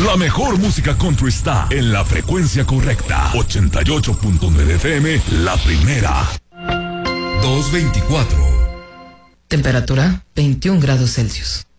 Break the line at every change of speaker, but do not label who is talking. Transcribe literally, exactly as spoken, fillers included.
La mejor música country está en la frecuencia correcta. ochenta y ocho punto nueve F M, la primera.
dos veinticuatro.
Temperatura veintiún grados Celsius.